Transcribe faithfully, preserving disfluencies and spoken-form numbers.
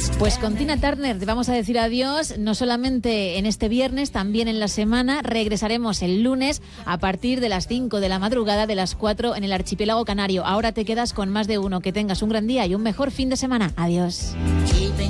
Pues con Tina Turner te vamos a decir adiós, no solamente en este viernes, también en la semana. Regresaremos el lunes a partir de las cinco de la madrugada, de las cuatro en el archipiélago canario. Ahora te quedas con Más de Uno. Que tengas un gran día y un mejor fin de semana. Adiós.